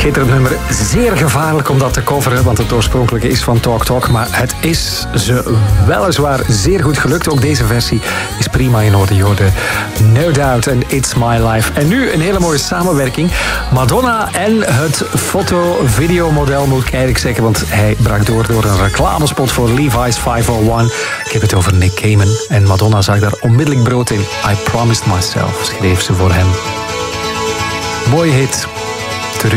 schitterend nummer. Zeer gevaarlijk om dat te coveren, want het oorspronkelijke is van Talk Talk. Maar het is ze weliswaar zeer goed gelukt. Ook deze versie is prima in orde. Je hoorde No Doubt en It's My Life. En nu een hele mooie samenwerking. Madonna en het foto-videomodel, moet ik eigenlijk zeggen. Want hij brak door een reclamespot voor Levi's 501. Ik heb het over Nick Cayman. En Madonna zag daar onmiddellijk brood in. I Promised Myself, schreef ze voor hem. Mooie hit.